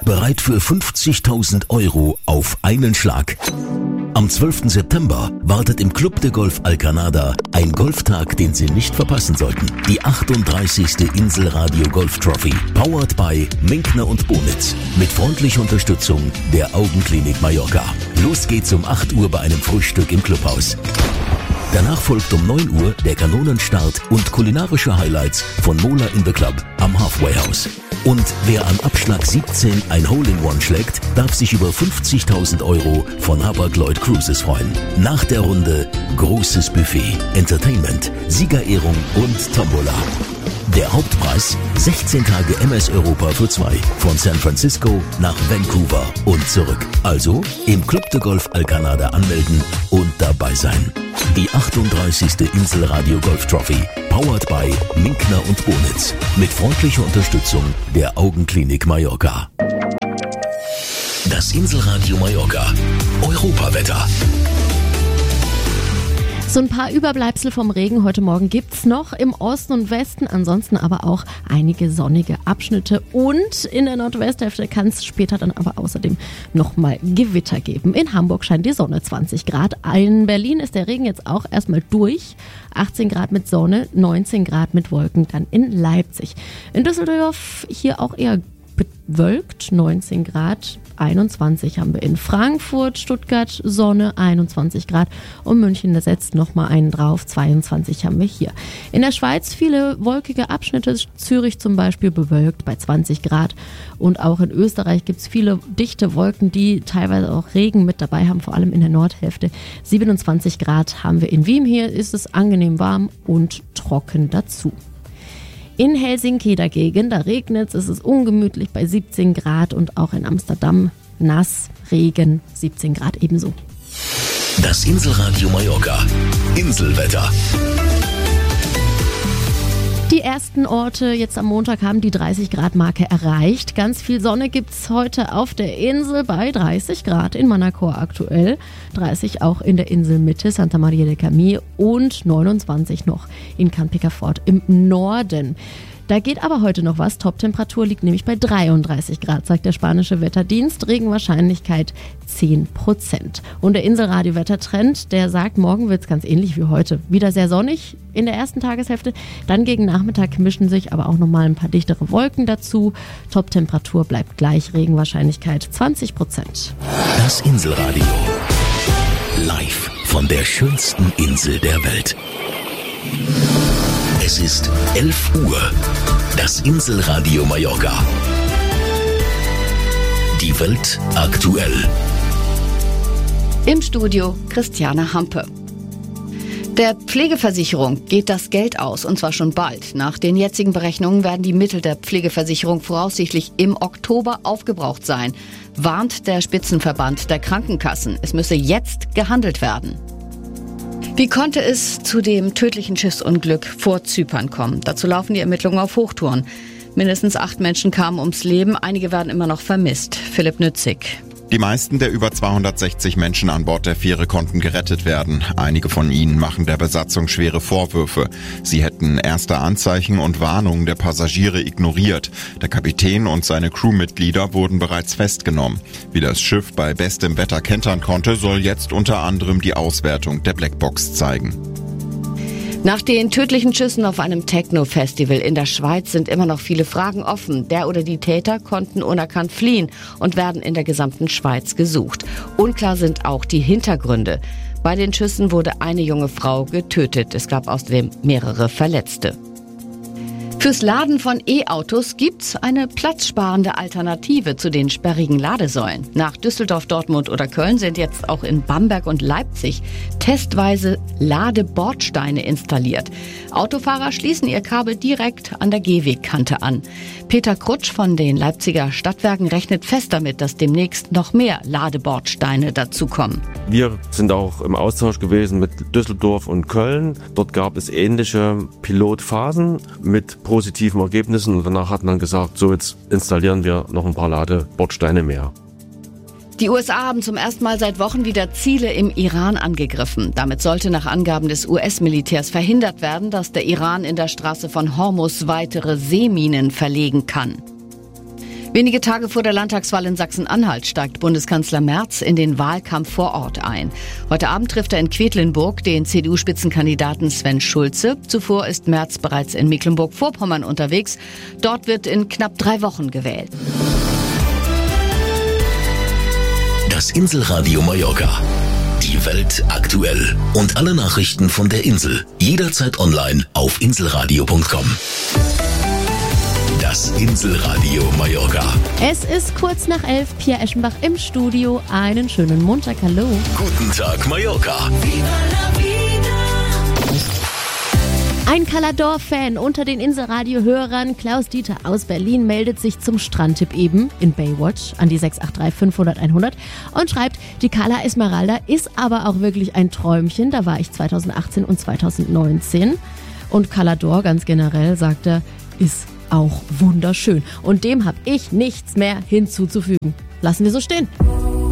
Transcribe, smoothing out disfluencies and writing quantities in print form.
Bereit für 50.000 € auf einen Schlag. Am 12. September wartet im Club de Golf Alcanada ein Golftag, den Sie nicht verpassen sollten. Die 38. Inselradio Golf Trophy, powered by Minkner und Bonitz, mit freundlicher Unterstützung der Augenklinik Mallorca. Los geht's um 8 Uhr bei einem Frühstück im Clubhaus. Danach folgt um 9 Uhr der Kanonenstart und kulinarische Highlights von Mola in the Club am Halfway House. Und wer an Abschlag 17 ein Hole-in-One schlägt, darf sich über 50.000 € von Hapag-Lloyd Cruises freuen. Nach der Runde großes Buffet, Entertainment, Siegerehrung und Tombola. Der Hauptpreis 16 Tage MS Europa für 2 von San Francisco nach Vancouver und zurück. Also im Club de Golf Alcanada anmelden und dabei sein. Die 38. Inselradio Golf Trophy, powered by Minkner und Bonitz, mit freundlicher Unterstützung der Augenklinik Mallorca. Das Inselradio Mallorca Europawetter. So ein paar Überbleibsel vom Regen heute Morgen gibt's noch im Osten und Westen, ansonsten aber auch einige sonnige Abschnitte und in der Nordwesthälfte kann es später dann aber außerdem nochmal Gewitter geben. In Hamburg scheint die Sonne, 20 Grad. In Berlin ist der Regen jetzt auch erstmal durch, 18 Grad mit Sonne, 19 Grad mit Wolken dann in Leipzig. In Düsseldorf hier auch eher bewölkt, 19 Grad, 21 haben wir in Frankfurt, Stuttgart Sonne, 21 Grad und München, da setzt nochmal einen drauf, 22 haben wir hier. In der Schweiz viele wolkige Abschnitte, Zürich zum Beispiel bewölkt bei 20 Grad und auch in Österreich gibt es viele dichte Wolken, die teilweise auch Regen mit dabei haben, vor allem in der Nordhälfte. 27 Grad haben wir in Wien, hier ist es angenehm warm und trocken dazu. In Helsinki dagegen, da regnet es ist ungemütlich bei 17 Grad und auch in Amsterdam nass, Regen, 17 Grad ebenso. Das Inselradio Mallorca, Inselwetter. Die ersten Orte jetzt am Montag haben die 30-Grad-Marke erreicht. Ganz viel Sonne gibt's heute auf der Insel bei 30 Grad in Manacor aktuell, 30 auch in der Inselmitte, Santa Maria de Camí und 29 noch in Can Picafort im Norden. Da geht aber heute noch was. Toptemperatur liegt nämlich bei 33 Grad, sagt der spanische Wetterdienst. Regenwahrscheinlichkeit 10%. Und der Inselradio-Wettertrend, der sagt, morgen wird es ganz ähnlich wie heute. Wieder sehr sonnig in der ersten Tageshälfte. Dann gegen Nachmittag mischen sich aber auch nochmal ein paar dichtere Wolken dazu. Toptemperatur bleibt gleich, Regenwahrscheinlichkeit 20%. Das Inselradio. Live von der schönsten Insel der Welt. Es ist 11 Uhr. Das Inselradio Mallorca. Die Welt aktuell. Im Studio Christiane Hampe. Der Pflegeversicherung geht das Geld aus, und zwar schon bald. Nach den jetzigen Berechnungen werden die Mittel der Pflegeversicherung voraussichtlich im Oktober aufgebraucht sein, warnt der Spitzenverband der Krankenkassen. Es müsse jetzt gehandelt werden. Wie konnte es zu dem tödlichen Schiffsunglück vor Zypern kommen? Dazu laufen die Ermittlungen auf Hochtouren. Mindestens 8 Menschen kamen ums Leben, einige werden immer noch vermisst. Philipp Nützig. Die meisten der über 260 Menschen an Bord der Fähre konnten gerettet werden. Einige von ihnen machen der Besatzung schwere Vorwürfe. Sie hätten erste Anzeichen und Warnungen der Passagiere ignoriert. Der Kapitän und seine Crewmitglieder wurden bereits festgenommen. Wie das Schiff bei bestem Wetter kentern konnte, soll jetzt unter anderem die Auswertung der Blackbox zeigen. Nach den tödlichen Schüssen auf einem Techno-Festival in der Schweiz sind immer noch viele Fragen offen. Der oder die Täter konnten unerkannt fliehen und werden in der gesamten Schweiz gesucht. Unklar sind auch die Hintergründe. Bei den Schüssen wurde eine junge Frau getötet. Es gab außerdem mehrere Verletzte. Fürs Laden von E-Autos gibt's eine platzsparende Alternative zu den sperrigen Ladesäulen. Nach Düsseldorf, Dortmund oder Köln sind jetzt auch in Bamberg und Leipzig testweise Ladebordsteine installiert. Autofahrer schließen ihr Kabel direkt an der Gehwegkante an. Peter Krutsch von den Leipziger Stadtwerken rechnet fest damit, dass demnächst noch mehr Ladebordsteine dazukommen. Wir sind auch im Austausch gewesen mit Düsseldorf und Köln. Dort gab es ähnliche Pilotphasen mit positiven Ergebnissen und danach hat man gesagt, so jetzt installieren wir noch ein paar Ladebordsteine mehr. Die USA haben zum ersten Mal seit Wochen wieder Ziele im Iran angegriffen. Damit sollte nach Angaben des US-Militärs verhindert werden, dass der Iran in der Straße von Hormuz weitere Seeminen verlegen kann. Wenige Tage vor der Landtagswahl in Sachsen-Anhalt steigt Bundeskanzler Merz in den Wahlkampf vor Ort ein. Heute Abend trifft er in Quedlinburg den CDU-Spitzenkandidaten Sven Schulze. Zuvor ist Merz bereits in Mecklenburg-Vorpommern unterwegs. Dort wird in knapp 3 Wochen gewählt. Das Inselradio Mallorca. Die Welt aktuell. Und alle Nachrichten von der Insel. Jederzeit online auf inselradio.com. Das Inselradio Mallorca. Es ist kurz nach 11, Pia Eschenbach im Studio. Einen schönen Montag, hallo. Guten Tag, Mallorca. Ein Calador-Fan unter den Inselradio-Hörern, Klaus Dieter aus Berlin, meldet sich zum Strandtipp eben in Baywatch an die 683 500 100 und schreibt, die Cala Esmeralda ist aber auch wirklich ein Träumchen. Da war ich 2018 und 2019. Und Calador ganz generell, sagt er, ist auch wunderschön. Und dem habe ich nichts mehr hinzuzufügen. Lassen wir so stehen.